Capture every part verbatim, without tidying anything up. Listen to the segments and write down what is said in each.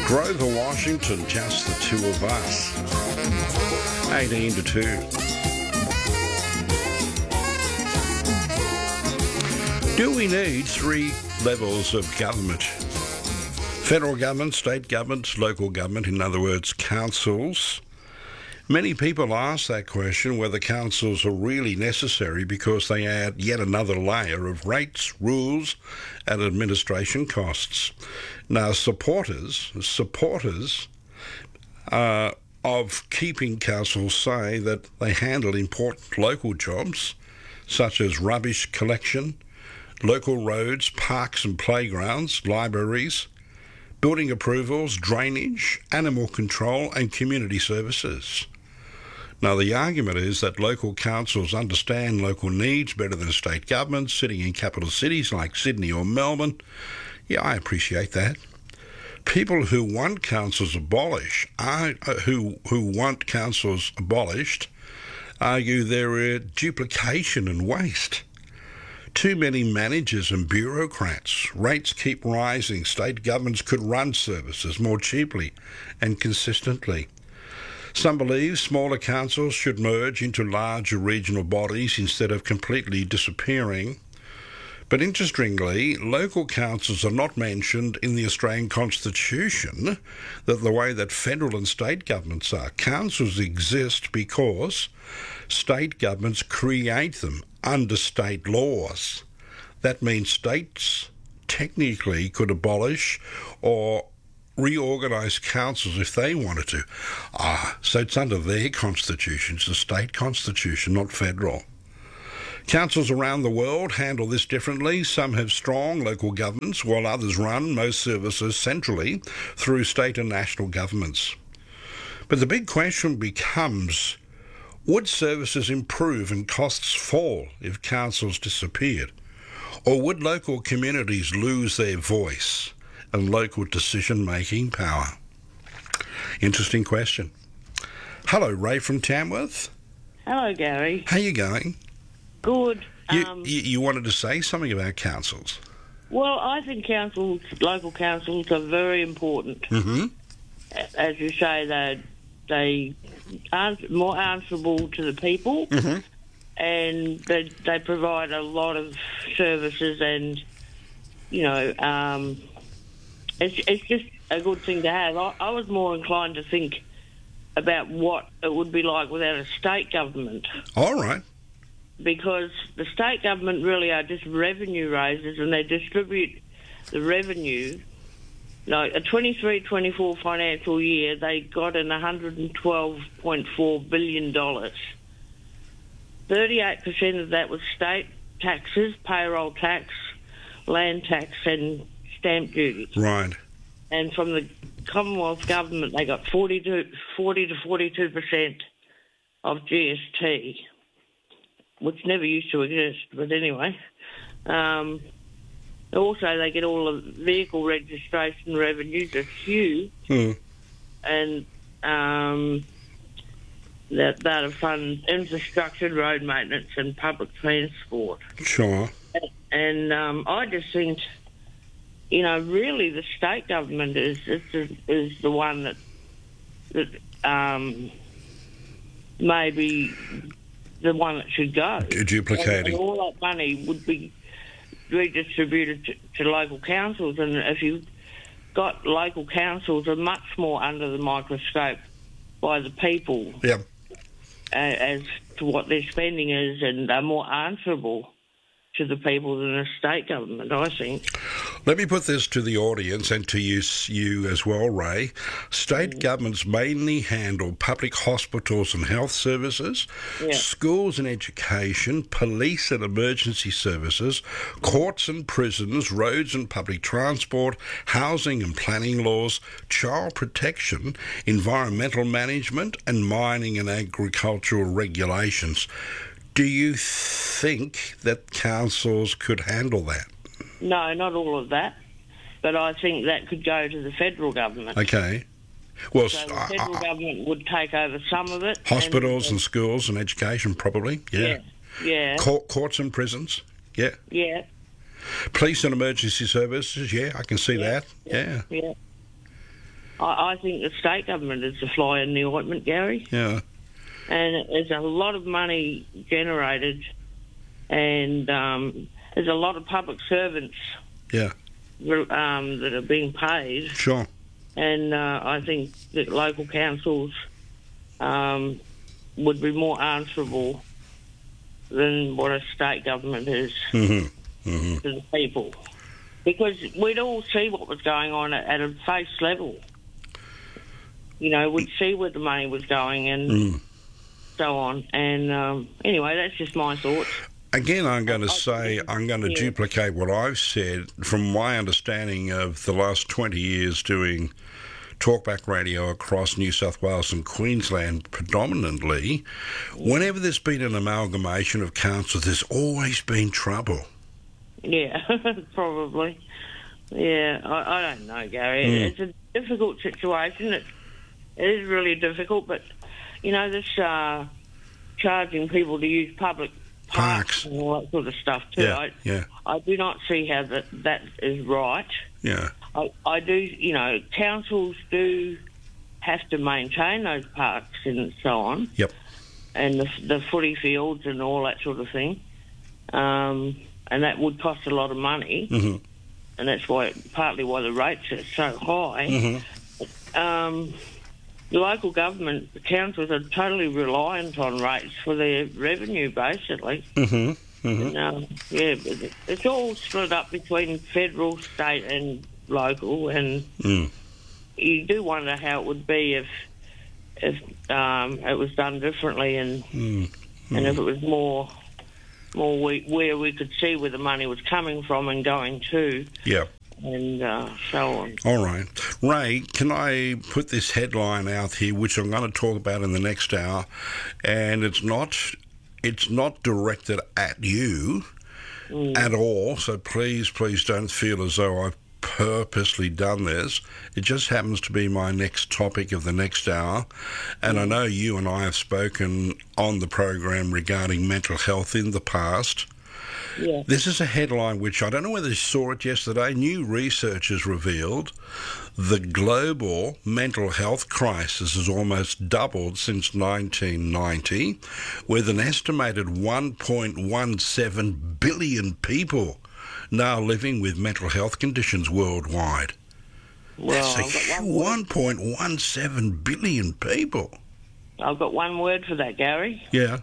Grover, Washington, just the two of us. eighteen to two. Do we need three levels of government? Federal government, state government, local government, in other words, councils. Many people ask that question whether councils are really necessary because they add yet another layer of rates, rules and administration costs. Now, supporters, supporters uh, of keeping councils say that they handle important local jobs such as rubbish collection, local roads, parks and playgrounds, libraries, building approvals, drainage, animal control and community services. Now, the argument is that local councils understand local needs better than state governments sitting in capital cities like Sydney or Melbourne. Yeah, I appreciate that. People who want councils abolished, are, uh, who who want councils abolished, argue there are duplication and waste. Too many managers and bureaucrats. Rates keep rising. State governments could run services more cheaply and consistently. Some believe smaller councils should merge into larger regional bodies instead of completely disappearing. But interestingly, local councils are not mentioned in the Australian Constitution that the way that federal and state governments are. Councils exist because state governments create them under state laws. That means states technically could abolish or reorganise councils if they wanted to. Ah, so it's under their constitution. It's the state constitution, not federal. Councils around the world handle this differently. Some have strong local governments, while others run most services centrally through state and national governments. But the big question becomes, would services improve and costs fall if councils disappeared? Or would local communities lose their voice and local decision-making power? Interesting question. Hello, Ray from Tamworth. Hello, Gary. How you going? Good. You, Um, you, you wanted to say something about councils. well, I think councils, local councils, are very important. Mm-hmm. As you say, they they are more answerable to the people, Mm-hmm. and they they provide a lot of services, and you know, um, it's it's just a good thing to have. I, I was more inclined to think about what it would be like without a state government. All right. Because the state government really are just revenue raisers, and they distribute the revenue. Like a twenty-three twenty-four financial year, they got in one hundred twelve point four billion dollars. thirty-eight percent of that was state taxes, payroll tax, land tax and stamp duty. Right. And from the Commonwealth government, they got forty to forty-two percent of G S T, which never used to exist, but anyway. Um, also, they get all the vehicle registration revenues, that's huge, Hmm. and um, that that'll fund infrastructure, road maintenance and public transport. Sure. And um, I just think, you know, really the state government is is, the- is the one that, that um, maybe the one that should go. Duplicating. And, and all that money would be redistributed to, to local councils, and if you've got local councils are much more under the microscope by the people Yeah. uh, as to what their spending is, and are more answerable to the people than a state government, I think. Let me put this to the audience and to you, you as well, Ray. State governments mainly handle public hospitals and health services, Yeah. schools and education, police and emergency services, courts and prisons, roads and public transport, housing and planning laws, child protection, environmental management, and mining and agricultural regulations. Do you think that councils could handle that? No, not all of that, but I think that could go to the federal government. Okay. Well, So the uh, federal uh, government would take over some of it. hospitals and, and, schools and education, probably. Yeah. yeah, yeah, Court, courts and prisons. Yeah. yeah, Police and emergency services. Yeah, I can see that. Yeah. yeah. I, I think the state government is the fly in the ointment, Gary. Yeah. And there's a lot of money generated, and um, there's a lot of public servants Yeah. um, that are being paid. Sure. And uh, I think that local councils um, would be more answerable than what a state government is Mm-hmm. Mm-hmm. to the people. Because we'd all see what was going on at, at a face level. You know, we'd see where the money was going and Mm. so on. And um, anyway, that's just my thoughts. Again, I'm going to I- say, I'm going to yeah. duplicate what I've said from my understanding of the last twenty years doing talkback radio across New South Wales and Queensland predominantly. Whenever there's been an amalgamation of councils, there's always been trouble. Yeah, probably. Yeah, I, I don't know, Gary. Mm. It's a difficult situation. It, it is really difficult, but, you know, this uh, charging people to use public parks, Parks. and all that sort of stuff too. Yeah, I, yeah. I do not see how that, that is right. Yeah. I, I do, you know, councils do have to maintain those parks and so on. Yep. And the, the footy fields and all that sort of thing. Um, and that would cost a lot of money. Mm-hmm. And that's why, partly why the rates are so high. Mm-hmm. Um, the local government, the councils are totally reliant on rates for their revenue, basically. Mm-hmm. Mm-hmm. And, um, yeah, but it's all split up between federal, state and local, and Mm. you do wonder how it would be if if um, it was done differently, and Mm. and if it was more more we, where we could see where the money was coming from and going to, Yep. and uh, so on. All right. Ray, can I put this headline out here, which I'm going to talk about in the next hour, and it's not it's not directed at you Mm. at all, so please, please don't feel as though I've purposely done this. It just happens to be my next topic of the next hour, and I know you and I have spoken on the program regarding mental health in the past. Yeah. This is a headline which, I don't know whether you saw it yesterday, new research has revealed the global mental health crisis has almost doubled since nineteen ninety, with an estimated one point one seven billion people now living with mental health conditions worldwide. Well, That's I've a got one word. one point one seven billion people. I've got one word for that, Gary. Yeah.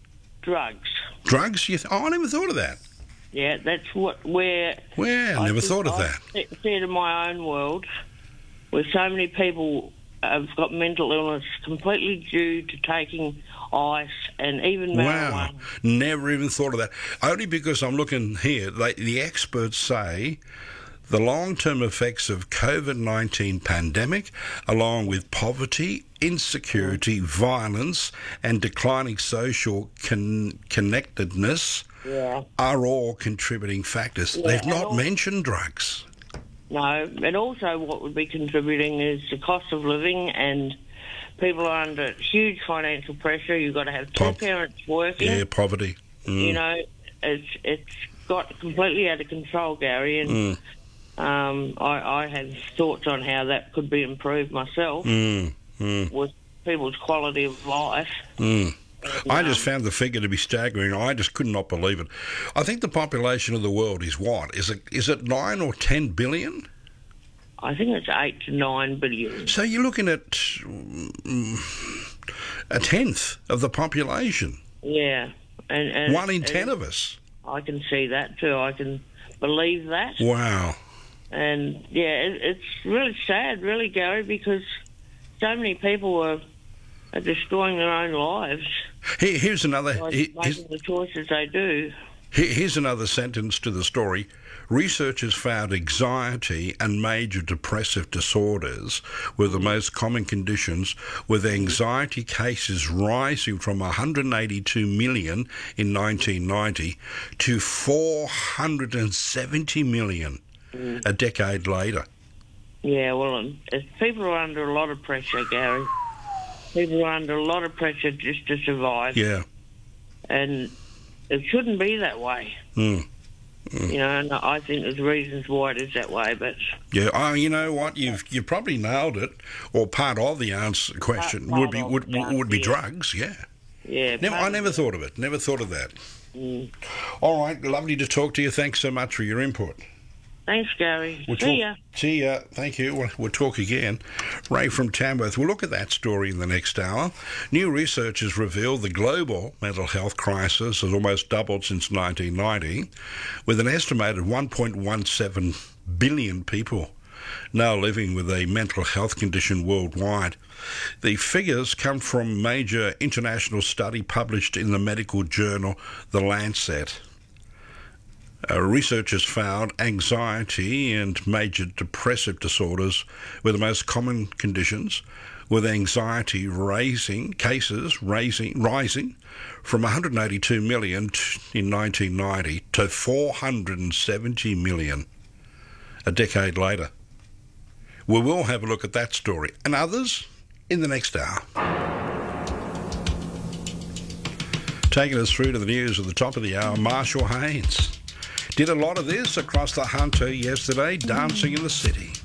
Drugs. Drugs? You th- oh, I never thought of that. Yeah, that's what where. Well, I never think thought of I that. see see it in my own world, where so many people have got mental illness completely due to taking ice and even Wow, marijuana. never even thought of that. Only because I'm looking here, they, the experts say the long-term effects of COVID nineteen pandemic, along with poverty, insecurity, violence, and declining social con- connectedness, Yeah. are all contributing factors. Yeah, They've and not all- mentioned drugs. No, and also what would be contributing is the cost of living, and people are under huge financial pressure. You've got to have two Pop- parents working. Yeah, poverty. Mm. You know, it's it's got completely out of control, Gary, and Mm. um, I, I have thoughts on how that could be improved myself Mm. Mm. with people's quality of life. Mm. And, I just um, found the figure to be staggering. I just could not believe it. I think the population of the world is what? Is it is it nine or ten billion? I think it's eight to nine billion. So you're looking at mm, a tenth of the population. Yeah, and, and One in and ten of us. I can see that too. I can believe that. Wow. And yeah, it, it's really sad, really, Gary, because so many people are, are destroying their own lives Here, here's another. by here- here's, making the choices they do. here- here's another sentence to the story. Researchers found anxiety and major depressive disorders were the most common conditions, with anxiety cases rising from one hundred eighty-two million in nineteen ninety to four hundred seventy million a decade later. Yeah, well, um, it's, people are under a lot of pressure, Gary. People are under a lot of pressure just to survive. Yeah. And it shouldn't be that way. Mm. Mm. You know, and I think there's reasons why it is that way, but... Yeah, oh, you know what, you've you've probably nailed it, or part of the answer question part, would be part would, answer, would be yeah. drugs, yeah. Yeah. Never, I never thought of it, never thought of that. Mm. All right, lovely to talk to you. Thanks so much for your input. Thanks, Gary. We'll See talk, ya. See ya. Thank you. We'll, we'll talk again. Ray from Tamworth. We'll look at that story in the next hour. New research has revealed the global mental health crisis has almost doubled since nineteen ninety, with an estimated one point one seven billion people now living with a mental health condition worldwide. The figures come from a major international study published in the medical journal The Lancet. Uh, researchers found anxiety and major depressive disorders were the most common conditions, with anxiety raising cases raising rising from one hundred eighty-two million in nineteen ninety to four hundred seventy million a decade later. We will have a look at that story and others in the next hour. Taking us through to the news at the top of the hour, Marshall Haynes did a lot of this across the Hunter yesterday, dancing in the city.